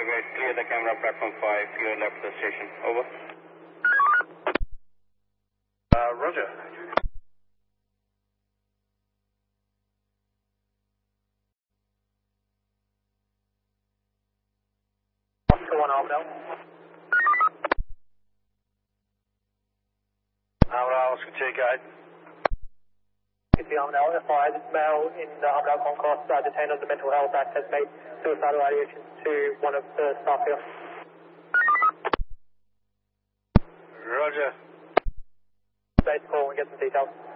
guys, clear the camera platform 5, clear left the station. Over. Roger. Oscar 1 Armadale. Armadale, Oscar 2, guide. It's the Armadale, FI, this male in the Armadale Concourse, detained under mental health act, has made suicidal ideation to one of the staff here. Roger. Base call and get some details.